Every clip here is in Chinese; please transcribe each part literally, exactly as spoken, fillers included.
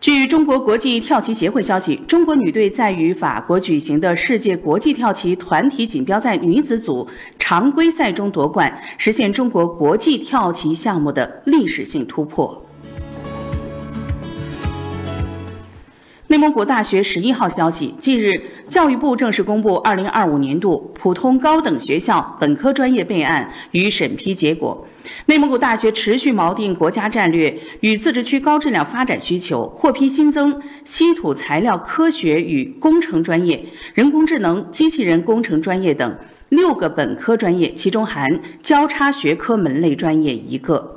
据中国国际跳棋协会消息，中国女队在于法国举行的世界国际跳棋团体锦标赛女子组常规赛中夺冠，实现中国国际跳棋项目的历史性突破。内蒙古大学十一号消息，近日，教育部正式公布二零二五年度普通高等学校本科专业备案与审批结果。内蒙古大学持续锚定国家战略与自治区高质量发展需求，获批新增稀土材料科学与工程专业、人工智能、机器人工程专业等六个本科专业，其中含交叉学科门类专业一个。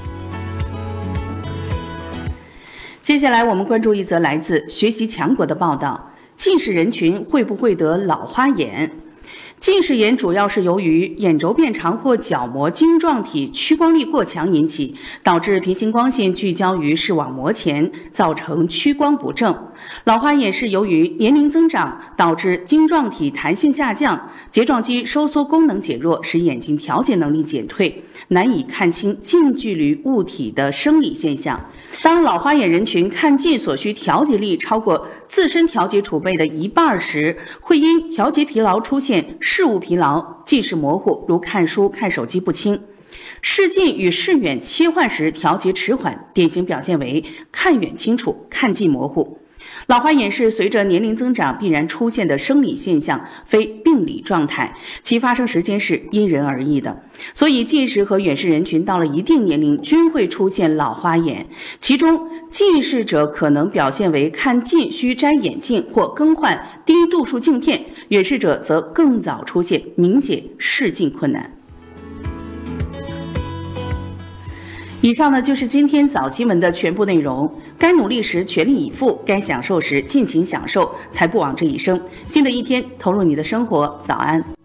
接下来我们关注一则来自学习强国的报道：近视人群会不会得老花眼？近视眼主要是由于眼轴变长或角膜晶状体屈光力过强引起，导致平行光线聚焦于视网膜前，造成屈光不正。老花眼是由于年龄增长导致晶状体弹性下降，睫状肌收缩功能减弱，使眼睛调节能力减退，难以看清近距离物体的生理现象。当老花眼人群看近所需调节力超过自身调节储备的一半时，会因调节疲劳出现视物疲劳、近视模糊，如看书、看手机不清。视近与视远切换时调节迟缓，典型表现为看远清楚、看近模糊。老花眼是随着年龄增长必然出现的生理现象，非病理状态，其发生时间是因人而异的。所以近视和远视人群到了一定年龄均会出现老花眼，其中近视者可能表现为看近需摘眼镜或更换低度数镜片，远视者则更早出现明显视近困难。以上呢就是今天早新闻的全部内容。该努力时全力以赴，该享受时尽情享受，才不枉这一生。新的一天投入你的生活，早安。